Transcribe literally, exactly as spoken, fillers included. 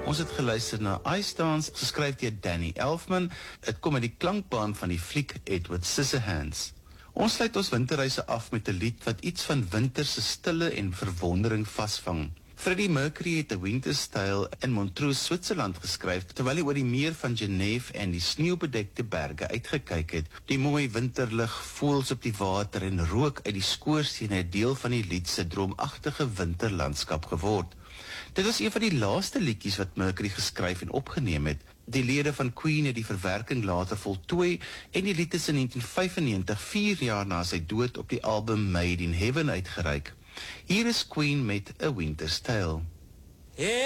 Ons het geluister na Ice Dance, geskryf deur Danny Elfman. Het kom uit die klankbaan van die fliek Edward Scissorhands. Ons sluit ons winterreise af met 'n lied wat iets van winterse stille en verwondering vasvang. Freddie Mercury het 'n winterstyl in Montreux, Switserland geskryf, terwyl hy oor die meer van Genève en die sneeubedekte berge uitgekyk het. Die mooi winterlig, voëls op die water en rook uit die skoorsteen het deel van die lied se droomagtige winterlandskap geword. Dit was een van die laaste liedjies wat Mercury geskryf en opgeneem het. Die lede van Queen het die verwerking later voltooi en die lied is in negentien vyfennegentig, vier jaar na sy dood, op die album Made in Heaven uitgereik. Hier is Queen met A Winter's Tale.